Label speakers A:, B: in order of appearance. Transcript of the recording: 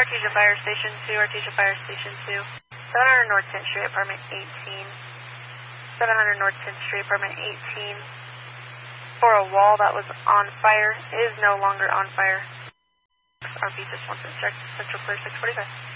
A: Artesia Fire Station 2, Artesia Fire Station 2. 700 North 10th Street, apartment 18. 700 North 10th Street, apartment 18. For a wall that was on fire is no longer on fire. RP just wants to check Central Clear 645.